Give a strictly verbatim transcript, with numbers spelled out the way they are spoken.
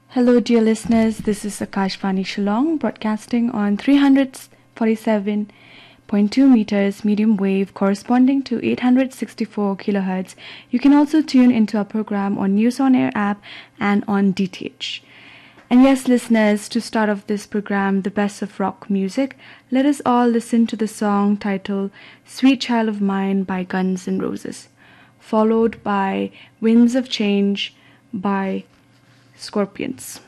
Hello, dear listeners. This is Akashvani Shillong broadcasting on three forty-seven point two meters medium wave corresponding to eight hundred sixty-four kilohertz. You can also tune into our program on News on Air app and on D T H. And yes, listeners, to start off this program, the best of rock music, let us all listen to the song titled Sweet Child of Mine by Guns N' Roses, followed by Winds of Change by Scorpions.